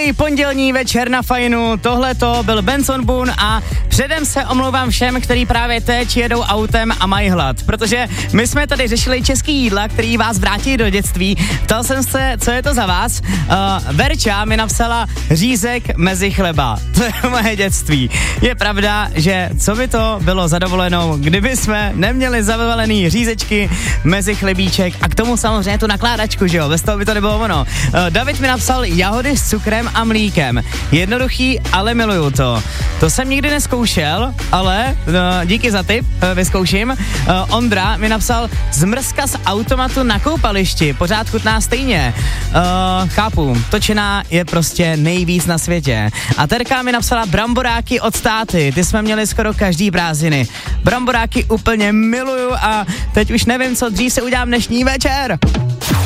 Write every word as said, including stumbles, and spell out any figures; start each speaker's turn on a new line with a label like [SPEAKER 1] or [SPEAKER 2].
[SPEAKER 1] Hezký pondělní večer na Fajnu, tohle to byl Benson Boone a předem se omlouvám všem, kteří právě teď jedou autem a mají hlad, protože my jsme tady řešili český jídla, který vás vrátí do dětství. Ptal jsem se, co je to za vás. Uh, Verča mi napsala řízek mezi chleba. To je moje dětství. Je pravda, že co by to bylo za dovolenou, kdyby jsme neměli zavalený řízečky mezi chlebíček a k tomu samozřejmě tu nakládačku, že jo, bez toho by to nebylo ono. Uh, David mi napsal jahody s cukrem a mlíkem. Jednoduchý, ale miluju to. To jsem nikdy neskoušel, ale uh, díky za tip, uh, vyzkouším. Uh, Ondra mi napsal zmrzka z automatu na koupališti, pořád chutná stejně. Uh, chápu, točená je prostě nejvíc na světě. A Terka mi napsala bramboráky od táty, ty jsme měli skoro každý prázdniny. Bramboráky úplně miluju a teď už nevím, co dřív se udělám dnešní večer.